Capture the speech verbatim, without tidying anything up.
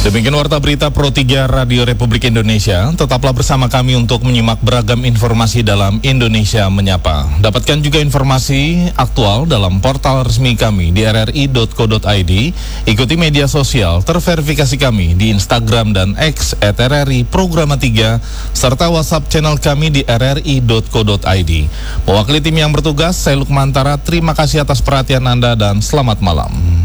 Demikian warta berita Pro tiga Radio Republik Indonesia. Tetaplah bersama kami untuk menyimak beragam informasi dalam Indonesia Menyapa. Dapatkan juga informasi aktual dalam portal resmi kami di r r i dot co dot i d. Ikuti media sosial terverifikasi kami di Instagram dan X at r r i programa tiga, serta WhatsApp channel kami di r r i dot co dot i d. Mewakili tim yang bertugas, saya Lukmantara, terima kasih atas perhatian Anda dan selamat malam.